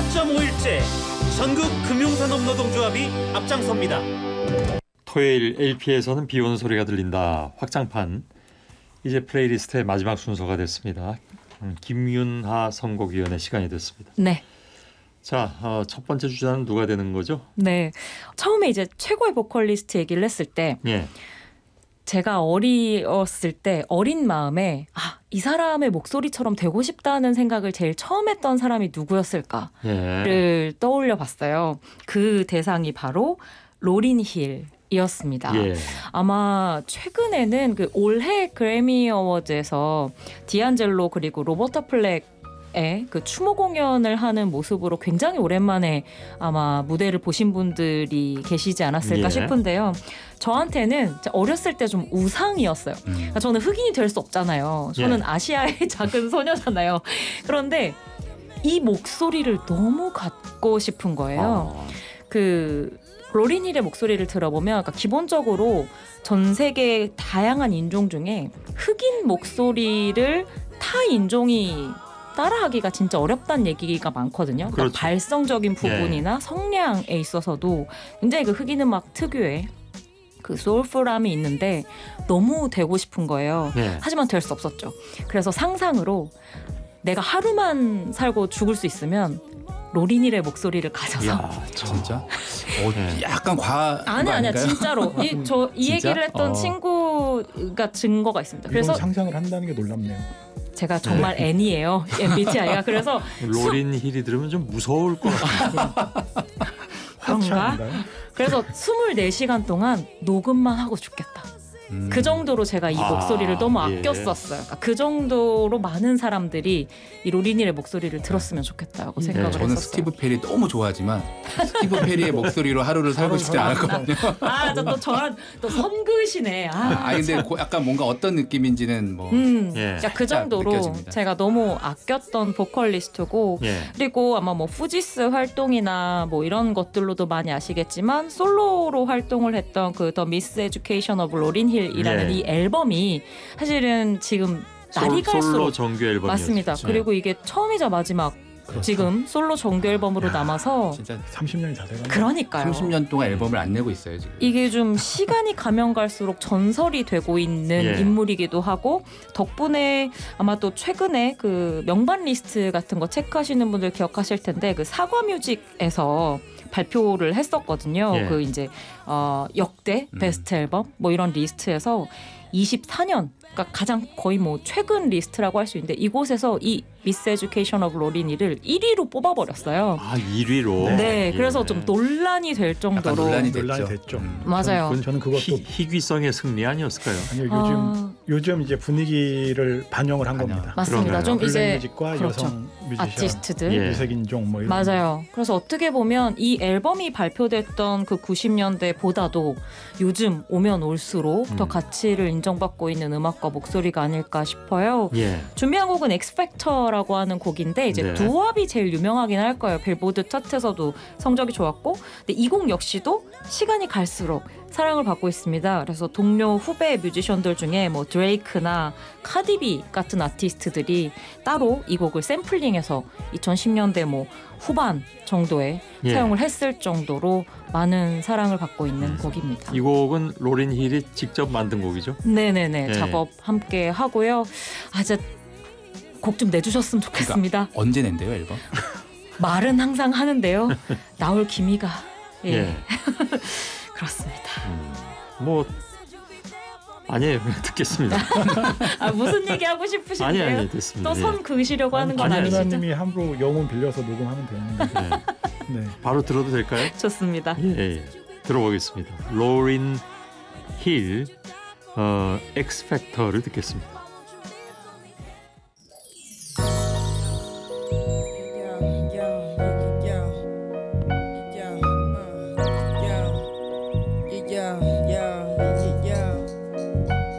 1.5일째 전국 금융산업노동조합이 앞장섭니다. 토요일 LP에서는 비 오는 소리가 들린다. 확장판 이제 플레이리스트의 마지막 순서가 됐습니다. 김윤하 선곡위원의 시간이 됐습니다. 네. 자, 첫 번째 주자는 누가 되는 거죠? 네. 처음에 이제 최고의 보컬리스트 얘기를 했을 때 예. 제가 어렸을 때 어린 마음에 이 사람의 목소리처럼 되고 싶다는 생각을 제일 처음 했던 사람이 누구였을까를 예. 떠올려 봤어요. 그 대상이 바로 로린 힐이었습니다. 예. 아마 최근에는 그 올해 그래미 어워즈에서 디안젤로 그리고 로버타 플렉의 그 추모 공연을 하는 모습으로 굉장히 오랜만에 아마 무대를 보신 분들이 계시지 않았을까 예. 싶은데요. 저한테는 어렸을 때 좀 우상이었어요. 그러니까 저는 흑인이 될 수 없잖아요. 저는 예. 아시아의 작은 소녀잖아요. 그런데 이 목소리를 너무 갖고 싶은 거예요. 그 로린 힐의 목소리를 들어보면 그러니까 기본적으로 전 세계 다양한 인종 중에 흑인 목소리를 타 인종이 따라하기가 진짜 어렵다는 얘기가 많거든요. 그러니까 그렇죠. 발성적인 부분이나 성량에 있어서도 굉장히 그 흑인 음악 특유의 그 소울풀함이 있는데 너무 되고 싶은 거예요. 예. 하지만 될 수 없었죠. 그래서 상상으로 내가 하루만 살고 죽을 수 있으면 로린 힐의 목소리를 가져서 야, 진짜? 네. 약간 과한 거 아니야 아닌가요? 진짜로 이 진짜? 얘기를 했던 친구가 증거가 있습니다. 그래서 그래서 상상을 한다는 게 놀랍네요. 제가 정말 N이에요. MBTI가 그래서 로린 힐이 들으면 좀 무서울 것 같아요. 그런가? 하찮은가요? 그래서 24시간 동안 녹음만 하고 죽겠다. 그 정도로 제가 이 목소리를 너무 예. 아꼈었어요. 그러니까 그 정도로 많은 사람들이 이 로린 힐의 목소리를 들었으면 좋겠다고 생각을 저는 했었어요. 스티브 페리 너무 좋아하지만 스티브 페리의 목소리로 하루를 살고 싶지 않았거든요. 또 저랑 또 선긋이네. 근데 약간 뭔가 어떤 느낌인지는 뭐 예. 그러니까 그 정도로 느껴집니다. 제가 너무 아꼈던 보컬리스트고 예. 그리고 아마 뭐 후지스 활동이나 뭐 이런 것들로도 많이 아시겠지만 솔로로 활동을 했던 그 더 미스 에듀케이션 오브 로린 힐이라는 예. 이 앨범이 사실은 지금 날이 솔로 갈수록 정규 앨범이었죠. 맞습니다. 그리고 이게 처음이자 마지막 지금 솔로 정규 앨범으로 남아서 진짜 30년이 다 돼가는. 그러니까요. 30년 동안 앨범을 안 내고 있어요 지금. 이게 좀 시간이 가면 갈수록 전설이 되고 있는 예. 인물이기도 하고 덕분에 아마 또 최근에 그 명반 리스트 같은 거 체크하시는 분들 기억하실 텐데 그 사과 뮤직에서 발표를 했었거든요. 예. 그 이제 역대 베스트 앨범 뭐 이런 리스트에서 24년 그러니까 가장 거의 뭐 최근 리스트라고 할 수 있는데 이곳에서 이 미스 에듀케이션 오브 로린 힐을 1위로 뽑아버렸어요. 1위로. 네, 예. 그래서 좀 논란이 될 정도로 논란이 논란이 됐죠. 됐죠. 맞아요. 저는 그것도 희귀성의 승리 아니었을까요? 아니요, 요즘 이제 분위기를 반영을 한 겁니다. 맞습니다. 그러나요? 좀 블랙 이제 뮤직과 그렇죠. 여성 뮤지션, 아티스트들 예. 유색인종 뭐 이런. 맞아요. 그래서 어떻게 보면 이 앨범이 발표됐던 그 90년대보다도 요즘 오면 올수록 더 가치를 인정받고 있는 음악과 목소리가 아닐까 싶어요. 예. 준비한 곡은 엑스팩터라고 하는 곡인데 이제 네. 두왑이 제일 유명하긴 할 거예요. 빌보드 차트에서도 성적이 좋았고 근데 이 곡 역시도 시간이 갈수록 사랑을 받고 있습니다. 그래서 동료 후배 뮤지션들 중에 뭐 드레이크나 카디비 같은 아티스트들이 따로 이 곡을 샘플링해서 2010년대 뭐 후반 정도에 예. 사용을 했을 정도로 많은 사랑을 받고 있는 곡입니다. 이 곡은 로린 힐이 직접 만든 곡이죠? 네네네 예. 작업 함께 하고요. 진짜 곡 좀 내주셨으면 좋겠습니다. 그러니까 언제 낸대요 앨범? 말은 항상 하는데요. 나올 기미가 예. 그렇습니다. 뭐 아니에요. 듣겠습니다. 무슨 얘기 하고 싶으신데요? 아니 됐습니다. 또 손 그으시려고 하는 건 아니, 아니시죠? 님이 함부로 영혼 빌려서 녹음하면 되는데. 예. 네. 바로 들어도 될까요? 좋습니다. 예. 들어보겠습니다. 로린 힐 엑스팩터를 듣겠습니다.